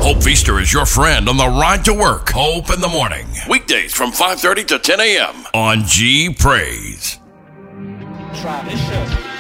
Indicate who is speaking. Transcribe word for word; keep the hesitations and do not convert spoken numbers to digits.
Speaker 1: Hope Feaster is your friend on the ride to work. Hope in the Morning. Weekdays from five thirty to ten a.m. on G Praise.
Speaker 2: Try this shit.